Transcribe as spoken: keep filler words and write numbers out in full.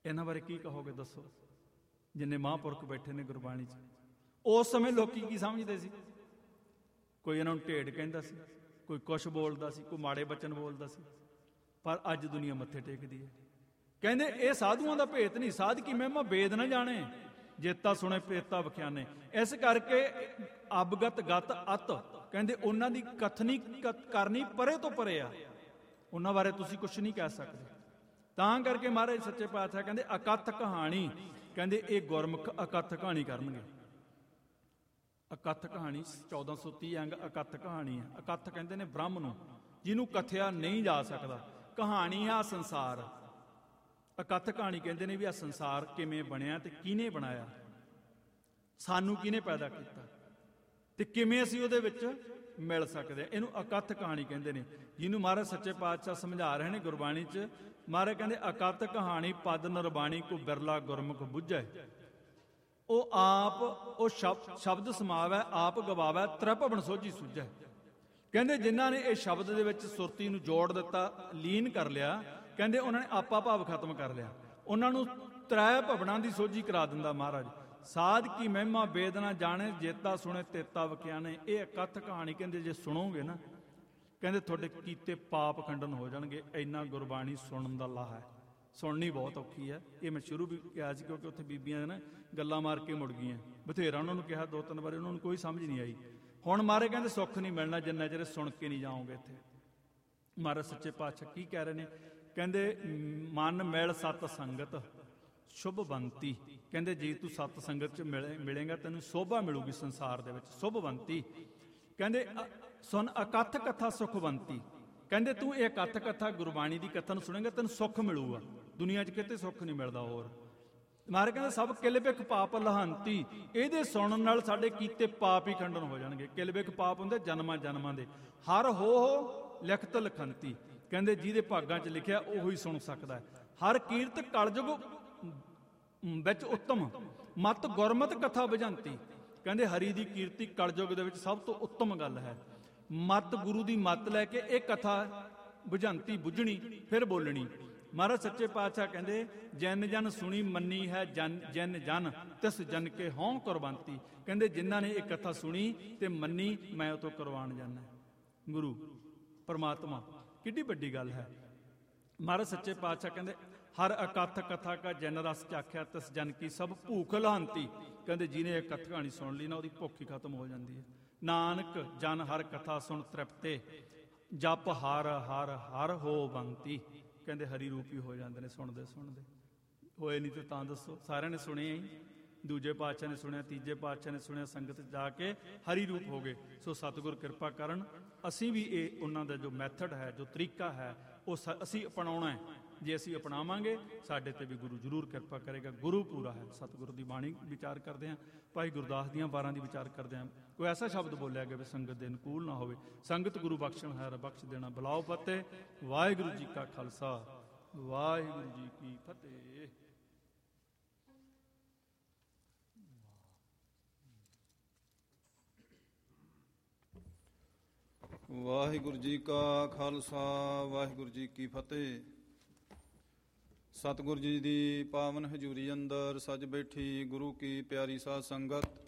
ਇਹਨਾਂ ਬਾਰੇ ਕੀ ਕਹੋਗੇ ਦੱਸੋ? ਜਿੰਨੇ ਮਹਾਂਪੁਰਖ ਬੈਠੇ ਨੇ ਗੁਰਬਾਣੀ 'ਚ, ਉਸ ਸਮੇਂ ਲੋਕੀ ਕੀ ਸਮਝਦੇ ਸੀ? ਕੋਈ ਇਹਨਾਂ ਨੂੰ ਢੇਡ ਕਹਿੰਦਾ ਸੀ, ਕੋਈ ਕੁਛ ਬੋਲਦਾ ਸੀ, ਕੋਈ ਮਾੜੇ ਬਚਨ ਬੋਲਦਾ ਸੀ। ਪਰ ਅੱਜ ਦੁਨੀਆ ਮੱਥੇ ਟੇਕਦੀ ਹੈ। ਕਹਿੰਦੇ ਇਹ ਸਾਧੂਆਂ ਦਾ ਭੇਤ ਨਹੀਂ, ਸਾਧ ਕੀ ਮਹਿਮਾ ਵੇਦ ਨਾ ਜਾਣੇ, ਜੇਤਾ ਸੁਣੇ ਪੇਤਾ ਵਿਖਿਆਨੇ। ਇਸ ਕਰਕੇ ਅਬਗਤ ਗਤ ਅਤ, ਕਹਿੰਦੇ ਉਹਨਾਂ ਦੀ ਕਥਨੀ ਕਰਨੀ ਪਰੇ ਤੋਂ ਪਰੇ ਆ, ਉਹਨਾਂ ਬਾਰੇ ਤੁਸੀਂ ਕੁਛ ਨਹੀਂ ਕਹਿ ਸਕਦੇ। ਤਾਂ ਕਰਕੇ ਮਹਾਰਾਜ ਸੱਚੇ ਪਾਤਸ਼ਾਹ ਕਹਿੰਦੇ ਅਕਥ ਕਹਾਣੀ, ਕਹਿੰਦੇ ਇਹ ਗੁਰਮੁਖ ਅਕਥ ਕਹਾਣੀ ਕਰਨਗੇ। ਅਕਥ ਕਹਾਣੀ ਚੌਦਾਂ ਸੌ ਤੀਹ ਅੰਗ ਅਕਥ ਕਹਾਣੀ ਹੈ। ਅਕਥ ਕਹਿੰਦੇ ਨੇ ਬ੍ਰਹਮ ਨੂੰ, ਜਿਹਨੂੰ ਕਥਿਆ ਨਹੀਂ ਜਾ ਸਕਦਾ। ਕਹਾਣੀ ਆ ਸੰਸਾਰ, ਅਕਥ ਕਹਾਣੀ ਕਹਿੰਦੇ ਨੇ ਵੀ ਆਹ ਸੰਸਾਰ ਕਿਵੇਂ ਬਣਿਆ ਤੇ ਕਿਹਨੇ ਬਣਾਇਆ, ਸਾਨੂੰ ਕਿਹਨੇ ਪੈਦਾ ਕੀਤਾ ਤੇ ਕਿਵੇਂ ਅਸੀਂ ਉਹਦੇ ਵਿੱਚ ਮਿਲ ਸਕਦੇ ਹਾਂ। ਇਹਨੂੰ ਅਕਥ ਕਹਾਣੀ ਕਹਿੰਦੇ ਨੇ, ਜਿਹਨੂੰ ਮਹਾਰਾਜ ਸੱਚੇ ਪਾਤਸ਼ਾਹ ਸਮਝਾ ਰਹੇ ਨੇ ਗੁਰਬਾਣੀ 'ਚ। ਮਹਾਰਾਜ ਕਹਿੰਦੇ ਅਕਥ ਕਹਾਣੀ ਪਦ ਨਿਰਬਾਣੀ ਕੋ ਬਿਰਲਾ ਗੁਰਮੁਖ ਬੁੱਝੈ। ਉਹ ਆਪ ਉਹ ਸ਼ਬਦ ਸ਼ਬਦ ਸਮਾਵੈ, ਆਪ ਗਵਾਵੈ, ਤ੍ਰਿਭਵਨ ਸੋਝੀ ਸੁਝੈ। ਕਹਿੰਦੇ ਜਿਨ੍ਹਾਂ ਨੇ ਇਹ ਸ਼ਬਦ ਦੇ ਵਿੱਚ ਸੁਰਤੀ ਨੂੰ ਜੋੜ ਦਿੱਤਾ, ਲੀਨ ਕਰ ਲਿਆ, ਕਹਿੰਦੇ ਉਹਨਾਂ ਨੇ ਆਪਾ ਭਾਵ ਖਤਮ ਕਰ ਲਿਆ। ਉਹਨਾਂ ਨੂੰ ਤ੍ਰੈ ਭਵਨਾਂ ਦੀ ਸੋਝੀ ਕਰਾ ਦਿੰਦਾ ਮਹਾਰਾਜ। ਸਾਧ ਕੀ ਮਹਿਮਾ ਵੇਦ ਨਾ ਜਾਣੇ, ਜੇਤਾ ਸੁਣੇ ਤੇਤਾ ਵਿਖਿਆਨੇ। ਇਹ ਅਕਥ ਕਹਾਣੀ ਕਹਿੰਦੇ ਜੇ ਸੁਣੋਗੇ ਨਾ, ਕਹਿੰਦੇ ਤੁਹਾਡੇ ਕੀਤੇ ਪਾਪ ਖੰਡਨ ਹੋ ਜਾਣਗੇ। ਇੰਨਾ ਗੁਰਬਾਣੀ ਸੁਣਨ ਦਾ ਲਾਹਾ ਹੈ। ਸੁਣਨੀ ਬਹੁਤ ਔਖੀ ਹੈ। ਇਹ ਮੈਂ ਸ਼ੁਰੂ ਵੀ ਕਿਹਾ ਸੀ, ਕਿਉਂਕਿ ਉੱਥੇ ਬੀਬੀਆਂ ਨਾ ਗੱਲਾਂ ਮਾਰ ਕੇ ਮੁੜ ਗਈਆਂ। ਬਥੇਰਾ ਉਹਨਾਂ ਨੂੰ ਕਿਹਾ ਦੋ ਤਿੰਨ ਵਾਰੀ, ਉਹਨਾਂ ਨੂੰ ਕੋਈ ਸਮਝ ਨਹੀਂ ਆਈ। ਹੁਣ ਮਹਾਰਾਜ ਕਹਿੰਦੇ ਸੁੱਖ ਨਹੀਂ ਮਿਲਣਾ ਜਿੰਨਾ ਚਿਰ ਸੁਣ ਕੇ ਨਹੀਂ ਜਾਓਗੇ। ਇੱਥੇ ਮਹਾਰਾਜ ਸੱਚੇ ਪਾਤਸ਼ਾਹ ਕੀ ਕਹਿ ਰਹੇ ਨੇ? ਕਹਿੰਦੇ ਮਨ ਮਿਲ ਸਤ ਸੰਗਤ ਸ਼ੁਭ ਬੰਤੀ। ਕਹਿੰਦੇ ਜੇ ਤੂੰ ਸਤ ਸੰਗਤ 'ਚ ਮਿਲੇ ਮਿਲੇਗਾ ਤੈਨੂੰ ਸ਼ੋਭਾ ਮਿਲੂਗੀ ਸੰਸਾਰ ਦੇ ਵਿੱਚ, ਸ਼ੁਭ ਬੰਤੀ। ਕਹਿੰਦੇ ਸੁਣ ਅਕਥ ਕਥਾ ਸੁਖਵੰਤੀ। ਕਹਿੰਦੇ ਤੂੰ ਇਹ ਅਕਥ ਕਥਾ ਗੁਰਬਾਣੀ ਦੀ ਕਥਾ ਨੂੰ ਸੁਣੇਗਾ ਤੈਨੂੰ ਸੁੱਖ ਮਿਲੂਗਾ, ਦੁਨੀਆ 'ਚ ਕਿਤੇ ਸੁੱਖ ਨਹੀਂ ਮਿਲਦਾ ਹੋਰ। ਮਹਾਰਾਜ ਕਹਿੰਦੇ ਸਭ ਕਿਲ ਬਿਖ ਪਾਪ ਲਹਾਂਤੀ। ਇਹਦੇ ਸੁਣਨ ਨਾਲ ਸਾਡੇ ਕੀਤੇ ਪਾਪ ਹੀ ਖੰਡਨ ਹੋ ਜਾਣਗੇ। ਕਿਲ ਬਿਖ ਪਾਪ ਹੁੰਦੇ ਜਨਮਾਂ ਜਨਮਾਂ ਦੇ। ਹਰ ਹੋ ਹੋ ਲਿਖਤ ਲਖੰਤੀ। ਕਹਿੰਦੇ ਜਿਹਦੇ ਭਾਗਾਂ 'ਚ ਲਿਖਿਆ ਉਹੀ ਸੁਣ ਸਕਦਾ ਹੈ। ਹਰ ਕੀਰਤ ਕਲਯੁਗ ਵਿੱਚ ਉੱਤਮ, ਮਤ ਗੁਰਮਤਿ ਕਥਾ ਬੁਝੰਤੀ। ਕਹਿੰਦੇ ਹਰੀ ਦੀ ਕੀਰਤੀ ਕਲਯੁਗ ਦੇ ਵਿੱਚ ਸਭ ਤੋਂ ਉੱਤਮ ਗੱਲ ਹੈ। ਮਤ ਗੁਰੂ ਦੀ ਮੱਤ ਲੈ ਕੇ ਇਹ ਕਥਾ ਬੁਝੰਤੀ, ਬੁੱਝਣੀ ਫਿਰ ਬੋਲਣੀ। ਮਹਾਰਾਜ ਸੱਚੇ ਪਾਤਸ਼ਾਹ ਕਹਿੰਦੇ ਜਨ ਜਨ ਸੁਣੀ ਮੰਨੀ ਹੈ, ਜਨ ਜਨ ਜਨ ਤਿਸ ਜਨ ਕੇ ਹਉ ਕੁਰਬਾਨਤੀ। ਕਹਿੰਦੇ ਜਿਨ੍ਹਾਂ ਨੇ ਇਹ ਕਥਾ ਸੁਣੀ ਤੇ ਮੰਨੀ, ਮੈਂ ਉਹ ਤੋਂ ਕੁਰਬਾਨ ਜਾਨਾ। ਗੁਰੂ ਪਰਮਾਤਮਾ ਕਿੱਡੀ ਵੱਡੀ ਗੱਲ ਹੈ। ਮਹਾਰਾਜ ਸੱਚੇ ਪਾਤਸ਼ਾਹ ਕਹਿੰਦੇ ਹਰ ਅਕਥ ਕਥਾ ਕਾ ਜਨ ਰਸ ਚਾਖਿਆ, ਤਿਸ ਜਨ ਕੀ ਸਭ ਭੂਖ ਲਹਾਂਤੀ। ਕਹਿੰਦੇ ਜਿਹਨੇ ਇਹ ਕਥ ਕਹਾਣੀ ਸੁਣ ਲਈ ਨਾ, ਉਹਦੀ ਭੁੱਖ ਹੀ ਖਤਮ ਹੋ ਜਾਂਦੀ ਹੈ। ਨਾਨਕ ਜਨ ਹਰ ਕਥਾ ਸੁਣ ਤ੍ਰਿਪਤੇ, ਜਪ ਹਰ ਹਰ ਹਰ ਹੋ ਬੰਤੀ। ਕਹਿੰਦੇ ਹਰੀ ਰੂਪੀ ਹੋ ਜਾਂਦੇ ਨੇ ਸੁਣਦੇ ਸੁਣਦੇ। ਹੋਏ ਨਹੀਂ ਤੇ ਤਾਂ ਦੱਸੋ? ਸਾਰਿਆਂ ਨੇ ਸੁਣਿਆ ਹੀ, ਦੂਜੇ ਪਾਤਸ਼ਾਹ ਨੇ ਸੁਣਿਆ, ਤੀਜੇ ਪਾਤਸ਼ਾਹ ਨੇ ਸੁਣਿਆ, ਸੰਗਤ ਜਾ ਕੇ ਹਰੀ ਰੂਪ ਹੋ ਗਏ। ਸੋ ਸਤਿਗੁਰ ਕਿਰਪਾ ਕਰਨ, ਅਸੀਂ ਵੀ ਇਹ ਉਹਨਾਂ ਦਾ ਜੋ ਮੈਥਡ ਹੈ, ਜੋ ਤਰੀਕਾ ਹੈ, ਉਹ ਸ ਅਸੀਂ ਅਪਣਾਉਣਾ ਹੈ। ਜੇ ਅਸੀਂ ਅਪਣਾਵਾਂਗੇ ਸਾਡੇ ਤੇ ਵੀ ਗੁਰੂ ਜ਼ਰੂਰ ਕਿਰਪਾ ਕਰੇਗਾ। ਗੁਰੂ ਪੂਰਾ ਹੈ। ਸਤਿਗੁਰੂ ਦੀ ਬਾਣੀ ਵਿਚਾਰ ਕਰਦੇ ਹਾਂ, ਭਾਈ ਗੁਰਦਾਸ ਦੀਆਂ ਵਾਰਾਂ ਦੀ ਵਿਚਾਰ ਕਰਦੇ ਹਾਂ। ਕੋਈ ਐਸਾ ਸ਼ਬਦ ਬੋਲਿਆ ਗਿਆ ਵੀ ਸੰਗਤ ਦੇ ਅਨੁਕੂਲ ਨਾ ਹੋਵੇ। ਸੰਗਤ ਗੁਰੂ ਬਖਸ਼ਣ ਹੈ, ਬਖਸ਼ ਦੇਣਾ। ਬੁਲਾਓ ਫਤਿਹ। ਵਾਹਿਗੁਰੂ ਜੀ ਕਾ ਖਾਲਸਾ, ਵਾਹਿਗੁਰੂ ਜੀ ਕੀ ਫਤਿਹ। ਵਾਹਿਗੁਰੂ ਜੀ ਕਾ ਖਾਲਸਾ, ਵਾਹਿਗੁਰੂ ਜੀ ਕੀ ਫਤਿਹ। ਸਤਿਗੁਰੂ ਜੀ ਦੀ ਪਾਵਨ ਹਜ਼ੂਰੀ ਅੰਦਰ ਸੱਜ ਬੈਠੀ ਗੁਰੂ ਕੀ ਪਿਆਰੀ ਸਾਧ ਸੰਗਤ,